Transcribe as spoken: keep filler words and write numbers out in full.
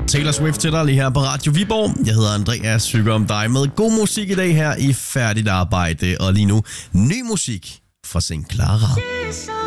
Taylor Swift til dig lige her på Radio Viborg. Jeg hedder Andreas, synger om dig med god musik i dag her i Færdigt Arbejde. Og lige nu, ny musik fra Saint Clara.